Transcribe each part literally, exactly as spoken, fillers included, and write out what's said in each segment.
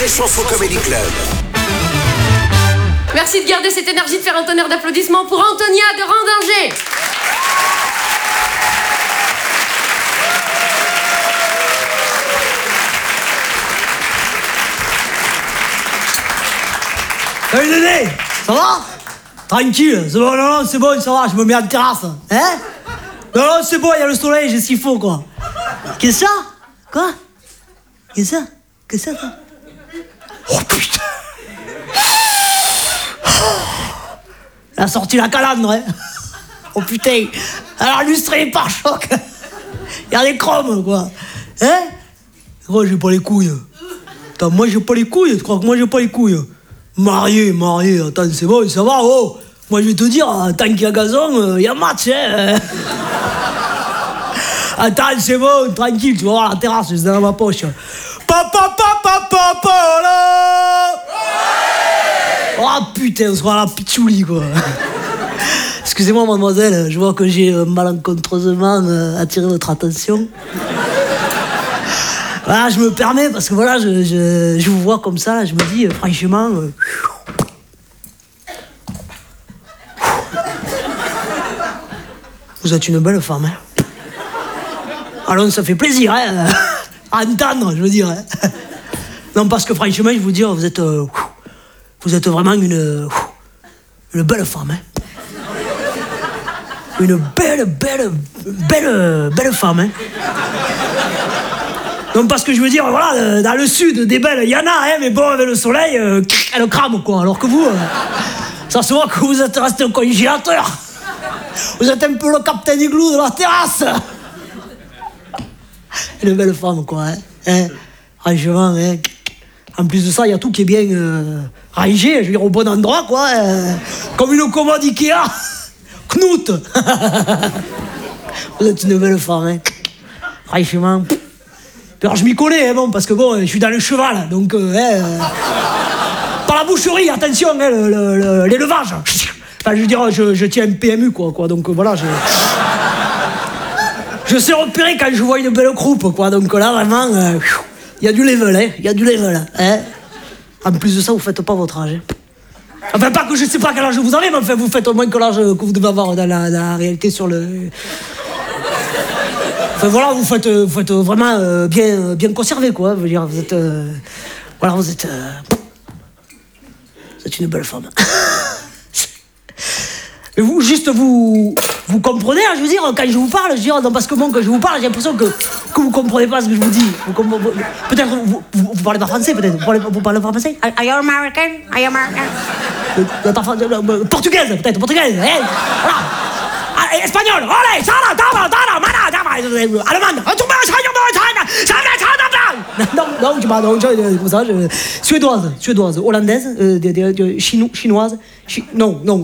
Chanson Comedy Club. Merci de garder cette énergie, de faire un tonnerre d'applaudissements pour Antonia de Randinger. Salut Dédé, ça va? Tranquille, c'est bon, non, non, c'est bon, ça va, je me mets en terrasse. Hein? Non, non, c'est bon, il y a le soleil, j'ai ce qu'il faut, quoi. Qu'est-ce que ça? Quoi? Qu'est-ce que ça? Qu'est-ce que ça, toi? Oh putain! Elle a sorti la calandre, hein? Oh putain! Elle a illustré les pare-chocs! Il y a des chromes, quoi! Hein? Gros, j'ai pas les couilles. Attends, moi j'ai pas les couilles, tu crois que moi j'ai pas les couilles? Marié, marié, attends, c'est bon, ça va, oh! Moi je vais te dire, tant qu'il y a gazon, il y a match, hein! Attends, c'est bon, tranquille, tu vas voir la terrasse, c'est dans ma poche. Papa, papa, papa, là! Oh putain, on sera à la pitchouli, quoi. Excusez-moi, mademoiselle, je vois que j'ai euh, malencontreusement euh, attiré votre attention. Voilà, je me permets, parce que voilà, je, je, je vous vois comme ça, là, je me dis, euh, franchement... Euh, vous êtes une belle femme, hein. Alors, ça fait plaisir, hein, à entendre, je veux dire. Hein. Non, parce que franchement, je vous dis, vous êtes... Euh, vous êtes vraiment une... Une belle femme, hein. Une belle, belle, belle, belle femme, hein. Non, parce que je veux dire, voilà, dans le sud, des belles, il y en a, hein, mais bon, avec le soleil, euh, elle crame, quoi. Alors que vous, euh, ça se voit que vous êtes resté au congélateur. Vous êtes un peu le Captain Igloo de la terrasse. Une belle femme, quoi, hein. hein Franchement, hein. En plus de ça, il y a tout qui est bien euh, rangé, je veux dire, au bon endroit, quoi. Hein. Comme une commode Ikea. Knut. Vous êtes une belle femme, hein. Franchement... Alors je m'y connais, hein, bon, parce que bon, je suis dans le cheval, donc, euh, hein, euh, par la boucherie, attention, hein, le, le, le, l'élevage. Enfin, je veux dire, je, je tiens un P M U, quoi, quoi, donc voilà, je... Je sais repérer quand je vois une belle croupe, quoi, donc là, vraiment, il euh, y a du level, hein, il y a du level, hein. En plus de ça, vous faites pas votre âge, hein. Enfin, pas que je sais pas quel âge vous avez, mais enfin, vous faites au moins que l'âge que vous devez avoir dans la, dans la réalité sur le... Enfin, voilà, vous faites, vous faites vraiment euh, bien, bien conservé, quoi. Je veux dire, vous êtes... Euh, voilà, vous êtes... Euh, vous êtes une belle femme. Et vous, juste, vous... Vous comprenez, hein, je veux dire, quand je vous parle, je veux dire, non, parce que bon, quand je vous parle, j'ai l'impression que, que vous comprenez pas ce que je vous dis. Vous comprenez, peut-être, vous, vous, vous parlez pas français, peut-être. Vous parlez, vous parlez pas français? Are you American? Are you American? Euh, euh, portugaise, peut-être, portugaise. Hein, voilà. Espagnol, allez, ça là, da, da, da, mana, da, allemande, retourne à non, non, je pas, non, je, comme ça, je, suédoise, suédoise, hollandaise, euh, de, de, de, chino, chinoise, chi, non, non.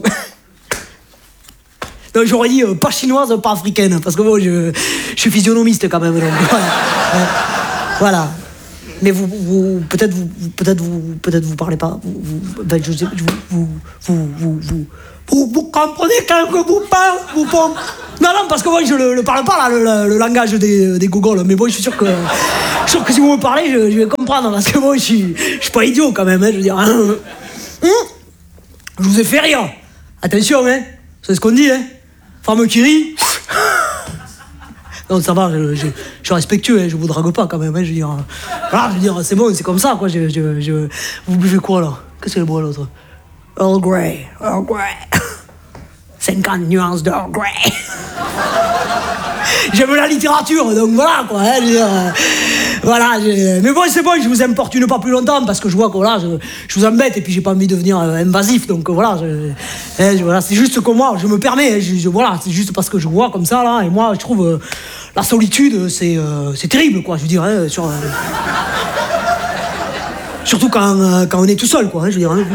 Non, j'aurais dit euh, pas chinoise, pas africaine, parce que bon, je, je suis physionomiste quand même, donc voilà. Euh, voilà. Mais vous, vous peut-être vous, peut-être vous, peut-être vous parlez pas, vous, vous, ben, je sais, vous, vous, vous, vous, vous Vous, vous comprenez quand que vous parlez vous, vous, non, non, parce que moi, je le, le parle pas, là, le, le, le langage des, des gogoles. Mais bon, je suis sûr que, je suis sûr que si vous me parlez, je, je vais comprendre. Parce que moi, je suis, je suis pas idiot quand même, hein, je veux dire. Hein, hein, je vous ai fait rire. Attention, hein. C'est ce qu'on dit, hein. Femme qui rit. Non, ça va, je, je, je suis respectueux, hein, je vous drague pas quand même, hein, je veux dire. Voilà, je veux dire, c'est bon, c'est comme ça, quoi. Je, je, je... Vous buvez quoi, là? Qu'est-ce qu'elle boit, l'autre? Earl Grey, Earl Grey. cinquante nuances d'Earl Grey. J'aime la littérature, donc voilà, quoi. Hein, je veux dire, euh, voilà, je... mais bon, c'est bon, je vous importune pas plus longtemps parce que je vois que voilà, je, je vous embête et puis j'ai pas envie de devenir euh, invasif, donc euh, voilà, je, hein, je, voilà, c'est juste que moi, je me permets, hein, je, je, voilà, c'est juste parce que je vois comme ça, là, et moi, je trouve euh, la solitude, c'est, euh, c'est terrible, quoi, je veux dire, hein, sur, euh, surtout quand, euh, quand on est tout seul, quoi, hein, je veux dire. Hein,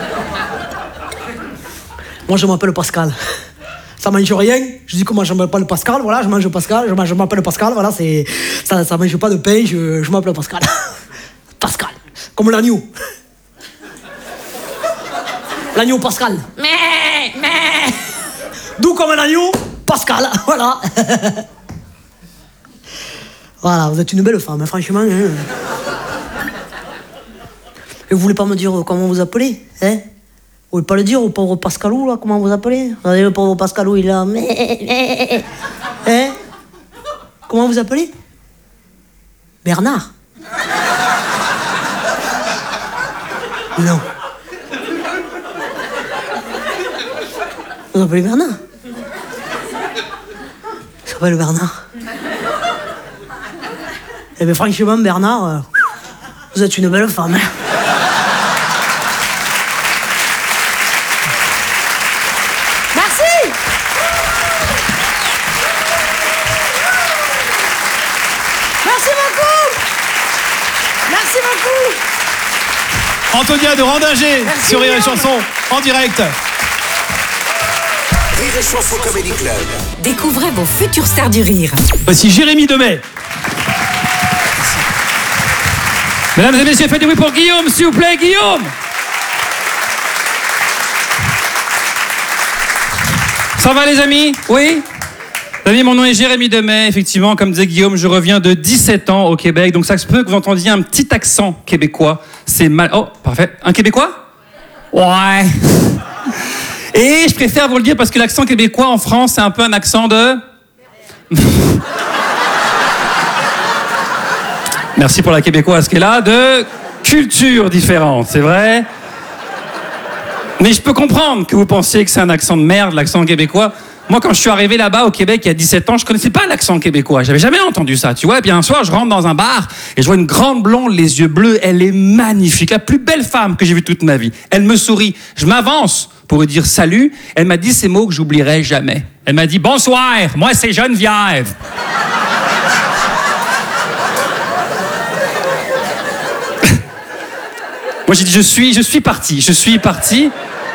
moi, je m'appelle Pascal. Ça mange rien. Je dis que moi, je m'appelle Pascal. Voilà, je mange Pascal. Je, mange, je m'appelle Pascal. Voilà, c'est ça. Ça mange pas de pain. Je, je m'appelle Pascal. Pascal, comme l'agneau. L'agneau Pascal. Mais, mais. Doux comme un agneau, Pascal. Voilà. Voilà, vous êtes une belle femme, hein, franchement. Hein. Et vous voulez pas me dire comment vous appelez, hein? Vous voulez pas le dire au pauvre Pascalou, là, comment vous appelez? Regardez, le pauvre Pascalou, il est là. Hein? Comment vous appelez? Bernard. Non. Vous appelez Bernard? Il s'appelle Bernard. Eh bien, franchement, Bernard, euh, vous êtes une belle femme, hein? Antonia de Randinger sur Rire et Chanson en direct. Rire et Chanson Comedy Club. Découvrez vos futures stars du rire. Voici Jérémy Demey. Mesdames et messieurs, faites du bruit pour Guillaume, s'il vous plaît, Guillaume. Ça va les amis? Oui? Les amis, mon nom est Jérémy Demey. Effectivement, comme disait Guillaume, je reviens de dix-sept ans au Québec. Donc ça se peut que vous entendiez un petit accent québécois. C'est mal... Oh, parfait. Un Québécois? Ouais. Et je préfère vous le dire parce que l'accent québécois en France, c'est un peu un accent de... Merci pour la québécoise qui est là. De culture différente, c'est vrai. Mais je peux comprendre que vous pensiez que c'est un accent de merde, l'accent québécois. Moi, quand je suis arrivé là-bas au Québec il y a dix-sept ans, je connaissais pas l'accent québécois. J'avais jamais entendu ça, tu vois. Et puis un soir, je rentre dans un bar et je vois une grande blonde, les yeux bleus. Elle est magnifique, la plus belle femme que j'ai vue toute ma vie. Elle me sourit. Je m'avance pour lui dire salut. Elle m'a dit ces mots que j'oublierai jamais. Elle m'a dit bonsoir, moi c'est Geneviève. Moi j'ai dit je suis, je suis parti, je suis parti.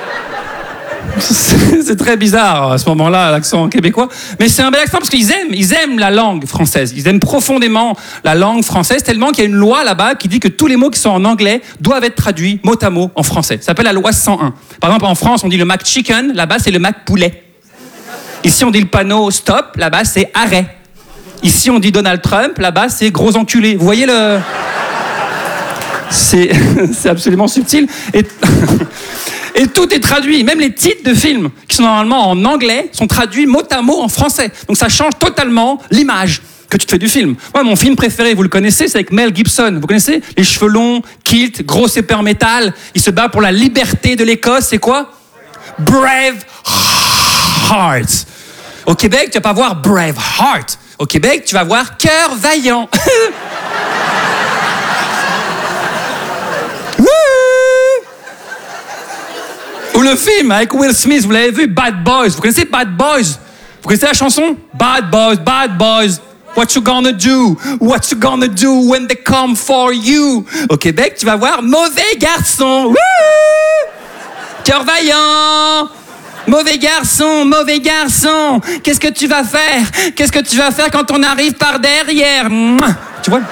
C'est très bizarre à ce moment-là, l'accent québécois. Mais c'est un bel accent parce qu'ils aiment, ils aiment la langue française. Ils aiment profondément la langue française, tellement qu'il y a une loi là-bas qui dit que tous les mots qui sont en anglais doivent être traduits mot à mot en français. Ça s'appelle la loi cent un. Par exemple, en France, on dit le Mac Chicken, là-bas, c'est le Mac Poulet. Ici, on dit le panneau stop, là-bas, c'est arrêt. Ici, on dit Donald Trump, là-bas, c'est gros enculé. Vous voyez le... C'est, c'est absolument subtil. Et... Et tout est traduit, même les titres de films qui sont normalement en anglais sont traduits mot à mot en français. Donc ça change totalement l'image que tu te fais du film. Moi, mon film préféré, vous le connaissez, c'est avec Mel Gibson. Vous connaissez? Les cheveux longs, kilt, gros épée en métal. Il se bat pour la liberté de l'Écosse. C'est quoi? Brave Heart. Au Québec, tu vas pas voir Brave Heart. Au Québec, tu vas voir Cœur Vaillant. Ou le film avec Will Smith, vous l'avez vu, Bad Boys. Vous connaissez Bad Boys? Vous connaissez la chanson? Bad Boys, Bad Boys. What you gonna do? What you gonna do when they come for you? Au Québec, tu vas voir Mauvais Garçon. Wouh! Cœur Vaillant. Mauvais garçon, mauvais garçon. Qu'est-ce que tu vas faire? Qu'est-ce que tu vas faire quand on arrive par derrière? Mouah! Tu vois?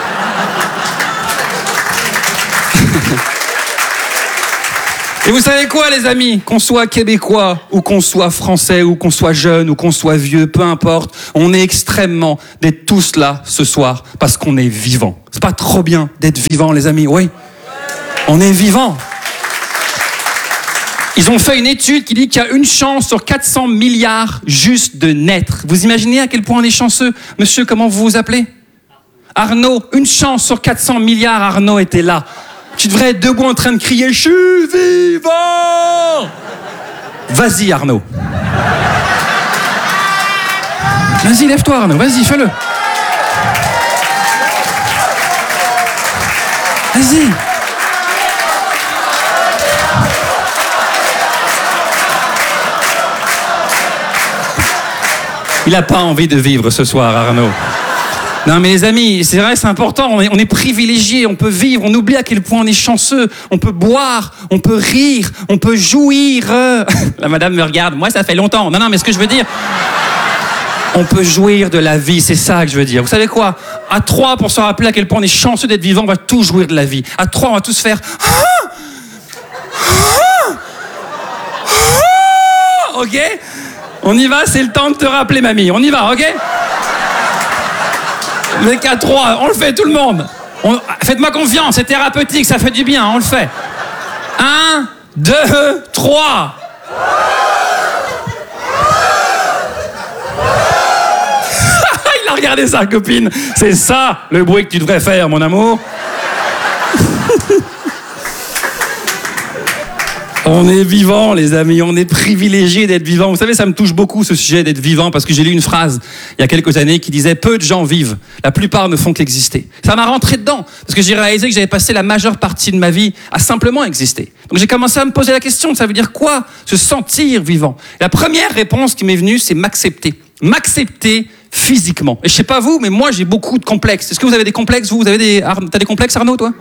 Et vous savez quoi, les amis? Qu'on soit québécois, ou qu'on soit français, ou qu'on soit jeune, ou qu'on soit vieux, peu importe, on est extrêmement d'être tous là ce soir, parce qu'on est vivant. C'est pas trop bien d'être vivant, les amis? Oui. On est vivant. Ils ont fait une étude qui dit qu'il y a une chance sur quatre cents milliards juste de naître. Vous imaginez à quel point on est chanceux? Monsieur, comment vous vous appelez? Arnaud. Une chance sur quatre cents milliards, Arnaud était là. Tu devrais être debout en train de crier « Je suis vivant !» Vas-y, Arnaud. Vas-y, lève-toi, Arnaud. Vas-y, fais-le. Vas-y. Il n'a pas envie de vivre ce soir, Arnaud. Non mais les amis, c'est vrai, c'est important, on est, on est privilégiés, on peut vivre, on oublie à quel point on est chanceux, on peut boire, on peut rire, on peut jouir. La madame me regarde, moi ça fait longtemps. Non, non, mais ce que je veux dire, on peut jouir de la vie, c'est ça que je veux dire. Vous savez quoi? À trois, pour se rappeler à quel point on est chanceux d'être vivant, on va tous jouir de la vie. À trois, on va tous faire... Ok? On y va, c'est le temps de te rappeler, mamie. On y va, ok? Le quatre trois, on le fait tout le monde. On... Faites-moi confiance, c'est thérapeutique, ça fait du bien, on le fait. Un, deux, trois. Il a regardé sa copine. C'est ça le bruit que tu devrais faire, mon amour. On est vivant, les amis, on est privilégiés d'être vivant. Vous savez, ça me touche beaucoup ce sujet d'être vivant parce que j'ai lu une phrase il y a quelques années qui disait « Peu de gens vivent, la plupart ne font qu'exister ». Ça m'a rentré dedans parce que j'ai réalisé que j'avais passé la majeure partie de ma vie à simplement exister. Donc j'ai commencé à me poser la question, ça veut dire quoi se sentir vivant? La première réponse qui m'est venue, c'est m'accepter. M'accepter physiquement. Et je sais pas vous, mais moi j'ai beaucoup de complexes. Est-ce que vous avez des complexes, vous? Vous avez des... T'as des complexes, Arnaud, toi?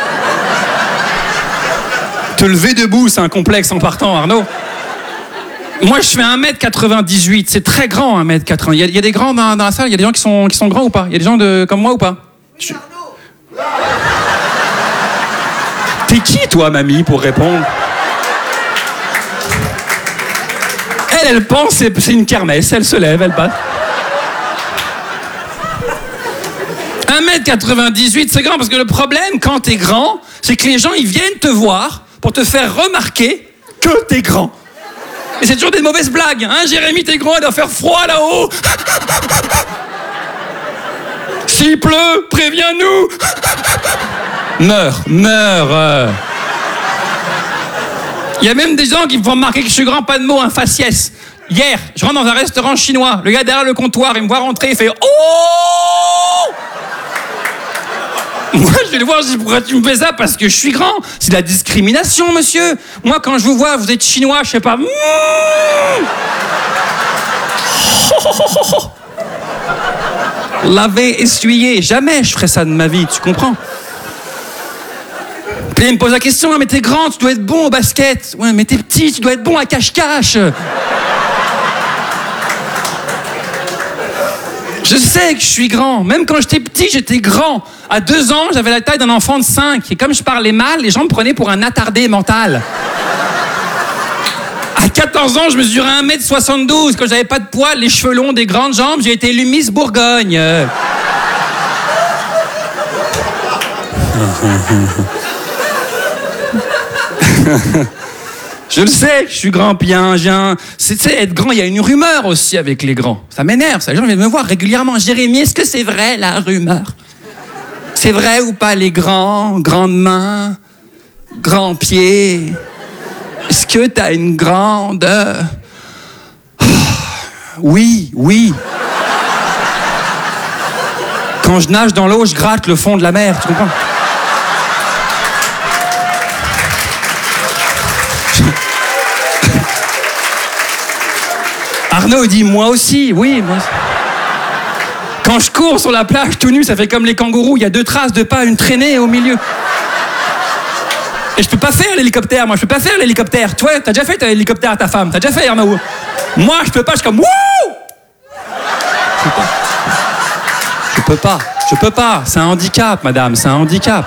Te lever debout, c'est un complexe en partant, Arnaud. Moi, je fais un mètre quatre-vingt-dix-huit. C'est très grand, un mètre quatre-vingt-dix. Il y a, il y a des grands dans, dans la salle? Il y a des gens qui sont, qui sont grands ou pas? Il y a des gens de, comme moi ou pas? Oui, je... Arnaud. T'es qui, toi, mamie, pour répondre? Elle, elle pense, c'est, c'est une kermesse. Elle se lève, elle passe. un mètre quatre-vingt-dix-huit, c'est grand parce que le problème, quand t'es grand, c'est que les gens, ils viennent te voir pour te faire remarquer que t'es grand. Et c'est toujours des mauvaises blagues, hein? Jérémy, t'es grand, il doit faire froid là-haut. S'il pleut, préviens-nous. Meurs, meurs. Il y a même des gens qui me font remarquer que je suis grand, pas de mots, un faciès. Hier, je rentre dans un restaurant chinois, le gars derrière le comptoir, il me voit rentrer, il fait « Oh !» Moi, je vais le voir, je dis, pourquoi tu me fais ça? Parce que je suis grand. C'est de la discrimination, monsieur. Moi, quand je vous vois, vous êtes chinois, je sais pas. Mmh Laver, essuyer. Jamais je ferais ça de ma vie, tu comprends? Puis il me pose la question, mais t'es grand, tu dois être bon au basket. Ouais, mais t'es petit, tu dois être bon à cache-cache. Je sais que je suis grand. Même quand j'étais petit, j'étais grand. À deux ans, j'avais la taille d'un enfant de cinq. Et comme je parlais mal, les gens me prenaient pour un attardé mental. À quatorze ans, je mesurais un mètre soixante-douze. Quand j'avais pas de poils, les cheveux longs, des grandes jambes, j'ai été élu Miss Bourgogne. Je le sais, je suis grand, puis un, j'ai un... C'est, tu sais, être grand, il y a une rumeur aussi avec les grands. Ça m'énerve, ça. Les gens viennent me voir régulièrement. Jérémy, est-ce que c'est vrai, la rumeur? C'est vrai ou pas, les grands, grandes mains, grands pieds? Est-ce que t'as une grande... Oh, oui, oui. Quand je nage dans l'eau, je gratte le fond de la mer, tu comprends? Arnaud dit, moi aussi, oui, moi aussi. Quand je cours sur la plage tout nu, ça fait comme les kangourous, il y a deux traces de pas, une traînée au milieu. Et je peux pas faire l'hélicoptère, moi, je peux pas faire l'hélicoptère. Toi, t'as déjà fait l'hélicoptère à ta femme, t'as déjà fait, Arnaud? Moi, je peux pas, je suis comme, wouh! Je peux pas. Je peux pas, je peux pas. C'est un handicap, madame, c'est un handicap.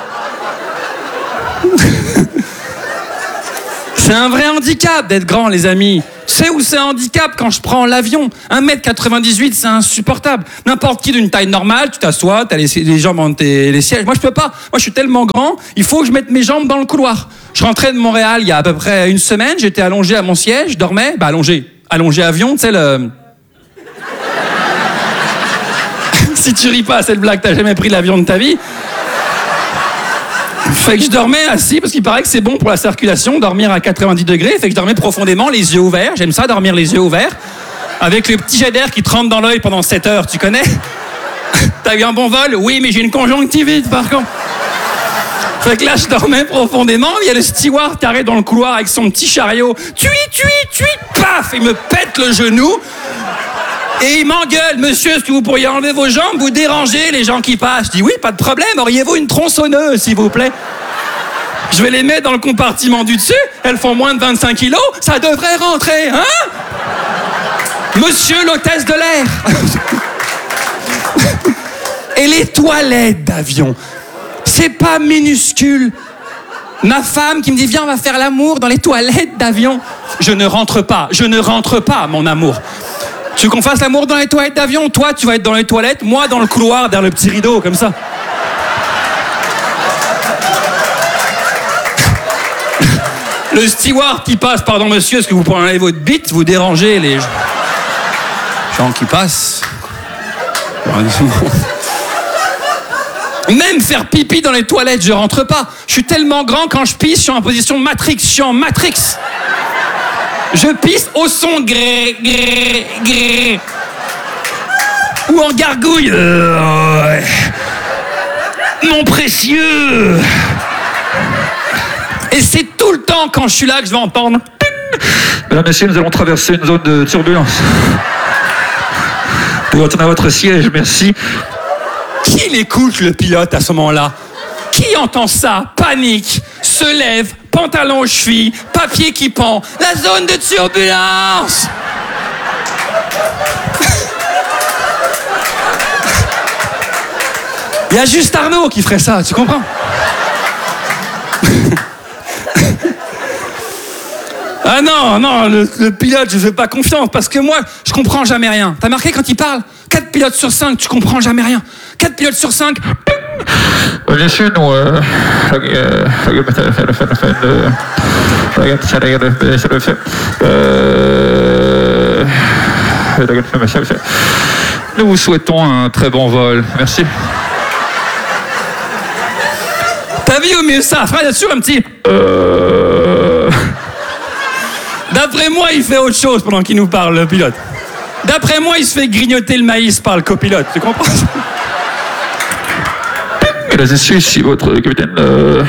C'est un vrai handicap d'être grand, les amis. Tu sais où c'est un handicap? Quand je prends l'avion. un mètre quatre-vingt-dix-huit, c'est insupportable. N'importe qui d'une taille normale, tu t'assois, t'as les, les jambes entre tes, les sièges. Moi, je peux pas. Moi, je suis tellement grand, il faut que je mette mes jambes dans le couloir. Je rentrais de Montréal il y a à peu près une semaine, j'étais allongé à mon siège, je dormais, bah allongé, allongé avion, tu sais le... Si tu ris pas, c'est le blague, t'as jamais pris l'avion de ta vie. Fait que je dormais assis parce qu'il paraît que c'est bon pour la circulation, dormir à quatre-vingt-dix degrés. Fait que je dormais profondément, les yeux ouverts. J'aime ça, dormir les yeux ouverts. Avec le petit jet d'air qui te rentre dans l'œil pendant sept heures, tu connais? T'as eu un bon vol? Oui, mais j'ai une conjonctivite par contre. Fait que là, je dormais profondément. Il y a le steward qui arrive dans le couloir avec son petit chariot. Tui, tui, tui, paf! Il me pète le genou. Et il m'engueule, monsieur, est-ce que vous pourriez enlever vos jambes, vous dérangez les gens qui passent? Je dis oui, pas de problème, auriez-vous une tronçonneuse, s'il vous plaît? Je vais les mettre dans le compartiment du dessus, elles font moins de vingt-cinq kilos, ça devrait rentrer, hein? Monsieur l'hôtesse de l'air. Et les toilettes d'avion, c'est pas minuscule. Ma femme qui me dit, viens, on va faire l'amour dans les toilettes d'avion. Je ne rentre pas, je ne rentre pas, mon amour. Tu veux qu'on fasse l'amour dans les toilettes d'avion? Toi, tu vas être dans les toilettes, moi dans le couloir, derrière le petit rideau, comme ça. Le steward qui passe, pardon monsieur, est-ce que vous pouvez enlever votre bite, vous dérangez les gens qui passent. Même faire pipi dans les toilettes, je rentre pas. Je suis tellement grand, quand je pisse, je suis en position Matrix, je suis en Matrix. Je pisse au son gré, gré, gré. Ou en gargouille. Euh, ouais. Mon précieux. Et c'est tout le temps quand je suis là que je vais entendre. Mesdames, Messieurs, nous allons traverser une zone de turbulence. Vous retournez à votre siège, merci. Qui l'écoute, le pilote, à ce moment-là? Qui entend ça? Panique, se lève, pantalon aux chevilles, papier qui pend. La zone de turbulence. Il y a juste Arnaud qui ferait ça, tu comprends? Ah non, non, le, le pilote, je fais pas confiance parce que moi, je comprends jamais rien. T'as marqué quand il parle? quatre pilotes sur cinq, tu comprends jamais rien. quatre pilotes sur cinq. Bien sûr, nous... Euh, nous vous souhaitons un très bon vol. Merci. T'as vu au mieux ça? Frère, bien sûr, un petit... Euh... D'après moi, il fait autre chose pendant qu'il nous parle, le pilote. D'après moi, il se fait grignoter le maïs par le copilote. Tu comprends? Mesdames et messieurs, ici votre capitaine. Euh,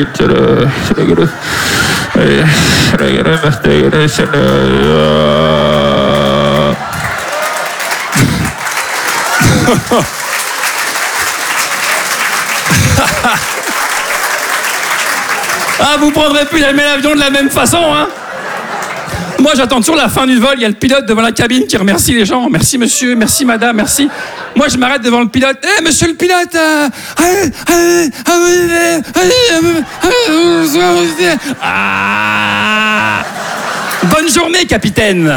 ah, vous prendrez plus la même avion de la même façon, hein? Moi, j'attends toujours la fin du vol. Il y a le pilote devant la cabine qui remercie les gens. Merci monsieur, merci madame, merci. Moi, je m'arrête devant le pilote. Eh, hey, monsieur le pilote euh... ah... Bonne journée, capitaine.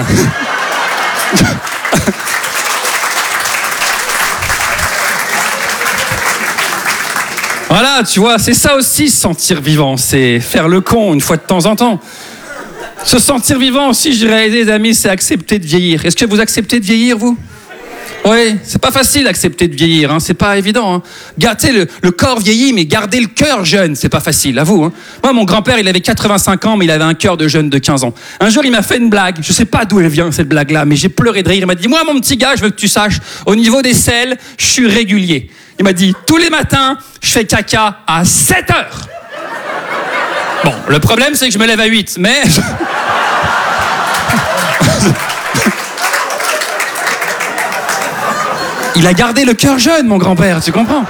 Voilà, tu vois, c'est ça aussi, se sentir vivant. C'est faire le con une fois de temps en temps. Se sentir vivant aussi, je dirais, les amis, c'est accepter de vieillir. Est-ce que vous acceptez de vieillir, vous? Oui, c'est pas facile d'accepter de vieillir, hein, c'est pas évident. Hein. Gardez le, le corps vieillit, mais garder le cœur jeune, c'est pas facile, à vous. Hein. Moi, mon grand-père, il avait quatre-vingt-cinq ans, mais il avait un cœur de jeune de quinze ans. Un jour, il m'a fait une blague, je sais pas d'où elle vient, cette blague-là, mais j'ai pleuré de rire. Il m'a dit, moi, mon petit gars, je veux que tu saches, au niveau des selles, je suis régulier. Il m'a dit, tous les matins, je fais caca à sept heures. Bon, le problème, c'est que je me lève à huit, mais... Il a gardé le cœur jeune, mon grand-père, tu comprends?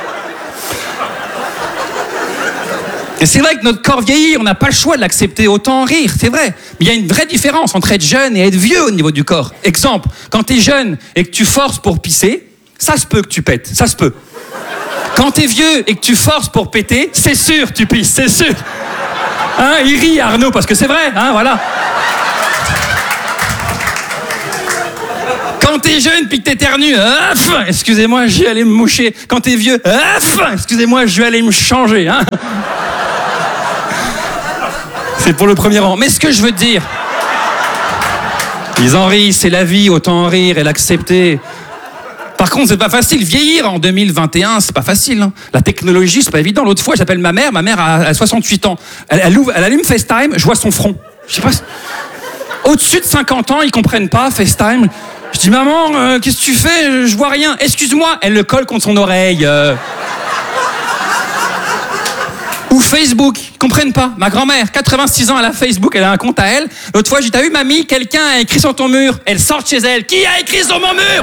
Et c'est vrai que notre corps vieillit, on n'a pas le choix de l'accepter, autant en rire, c'est vrai. Mais il y a une vraie différence entre être jeune et être vieux au niveau du corps. Exemple, quand t'es jeune et que tu forces pour pisser, ça se peut que tu pètes, ça se peut. Quand t'es vieux et que tu forces pour péter, c'est sûr tu pisses, c'est sûr. Hein, il rit Arnaud, parce que c'est vrai, hein, voilà. Quand t'es jeune puis que t'éternues, excusez-moi, je vais aller me moucher. Quand t'es vieux, excusez-moi, je vais aller me changer. Hein. C'est pour le premier rang. Mais ce que je veux dire, ils en rient, c'est la vie, autant en rire et l'accepter. Par contre, c'est pas facile. Vieillir en deux mille vingt et un, c'est pas facile. Hein. La technologie, c'est pas évident. L'autre fois, j'appelle ma mère. Ma mère a, a soixante-huit ans. Elle, elle, ouvre, elle allume FaceTime, je vois son front. Je sais pas. Au-dessus de cinquante ans, ils comprennent pas FaceTime. Je dis, maman, euh, qu'est-ce que tu fais? Je vois rien. Excuse-moi. Elle le colle contre son oreille. Euh... Ou Facebook. Ils comprennent pas. Ma grand-mère, quatre-vingt-six ans, elle a Facebook. Elle a un compte à elle. L'autre fois, j'ai dit, t'as vu, mamie, quelqu'un a écrit sur ton mur. Elle sort de chez elle. Qui a écrit sur mon mur?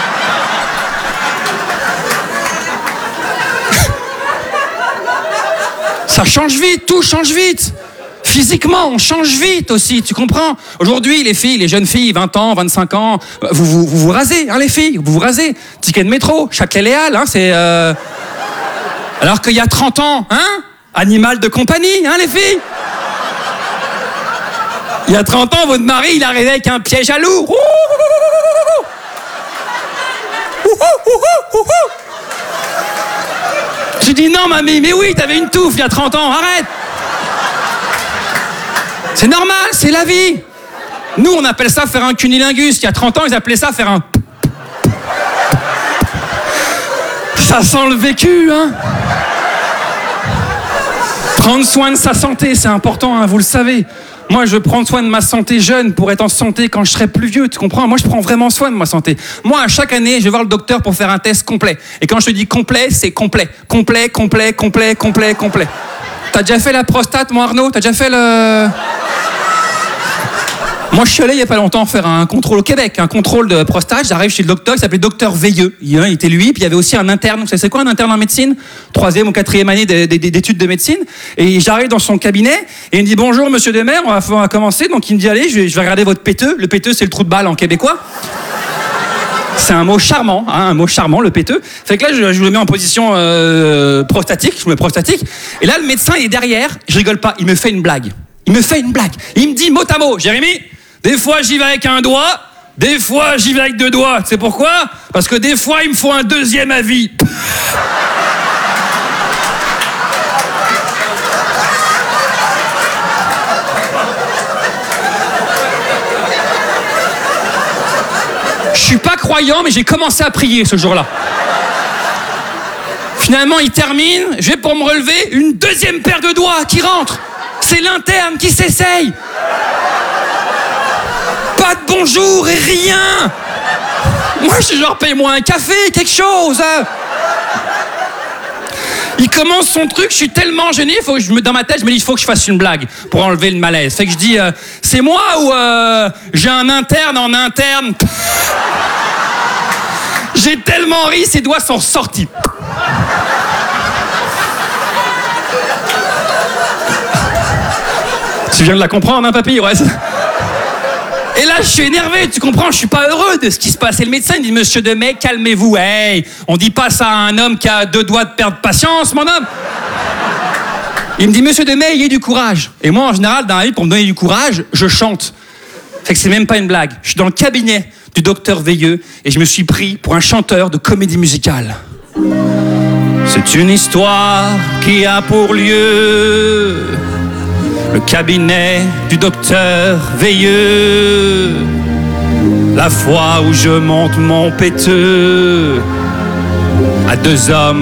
Ça change vite. Tout change vite. Physiquement, on change vite aussi, tu comprends? Aujourd'hui, les filles, les jeunes filles, vingt ans, vingt-cinq ans, vous vous, vous, vous rasez, hein, les filles, vous vous rasez. Ticket de métro, Châtelet-Léal, hein, c'est... Euh... Alors qu'il y a trente ans, hein? Animal de compagnie, hein, les filles? Il y a trente ans, votre mari, il arrivait avec un piège à loup. J'ai dit, non, mamie, mais oui, t'avais une touffe il y a trente ans, arrête! C'est normal, c'est la vie. Nous, on appelle ça faire un cunilingus. Il y a trente ans, ils appelaient ça faire un... Ça sent le vécu, hein. Prendre soin de sa santé, c'est important, hein, vous le savez. Moi, je prends soin de ma santé jeune pour être en santé quand je serai plus vieux, tu comprends? Moi, je prends vraiment soin de ma santé. Moi, à chaque année, je vais voir le docteur pour faire un test complet. Et quand je te dis complet, c'est complet. Complet, complet, complet, complet, complet. T'as déjà fait la prostate, mon Arnaud? T'as déjà fait le... Moi, je suis allé il n'y a pas longtemps faire un contrôle au Québec, un contrôle de prostate. J'arrive chez le docteur, il s'appelait docteur Veilleux. Il était lui, puis il y avait aussi un interne. Vous savez, c'est quoi un interne en médecine? Troisième ou quatrième année d'études de médecine. Et j'arrive dans son cabinet et il me dit bonjour, monsieur Demer, on va, on va commencer. Donc il me dit allez, je vais, je vais regarder votre péteux. Le péteux, c'est le trou de balle en québécois. C'est un mot charmant, hein, un mot charmant, le péteux. Fait que là, je, je le mets en position euh, prostatique, je me mets prostatique. Et là, le médecin, il est derrière, je rigole pas, il me fait une blague. Il me fait une blague. Il me dit mot à mot, Jérémy, des fois j'y vais avec un doigt, des fois j'y vais avec deux doigts. Tu sais pourquoi? Parce que des fois, il me faut un deuxième avis. Je suis pas croyant, mais j'ai commencé à prier ce jour-là. Finalement, il termine, je vais pour me relever, une deuxième paire de doigts qui rentre. C'est l'interne qui s'essaye. Pas de bonjour et rien. Moi, je suis genre, paye-moi un café, quelque chose. Hein. Il commence son truc, je suis tellement gêné, faut que je me, dans ma tête, je me dis, il faut que je fasse une blague pour enlever le malaise. Fait que je dis, euh, c'est moi ou euh, j'ai un interne en interne. J'ai tellement ri, ses doigts sont sortis. Tu viens de la comprendre, hein, papy? Ouais. Et là, je suis énervé, tu comprends? Je suis pas heureux de ce qui se passe. Et le médecin il dit, monsieur Demet, calmez-vous. Hey, on dit pas ça à un homme qui a deux doigts de perdre patience, mon homme. Il me dit, monsieur Demet, ayez du courage. Et moi, en général, dans la vie, pour me donner du courage, je chante. Fait que c'est même pas une blague. Je suis dans le cabinet du docteur Veilleux et je me suis pris pour un chanteur de comédie musicale. C'est une histoire qui a pour lieu le cabinet du docteur Veilleux. La fois où je monte mon péteux à deux hommes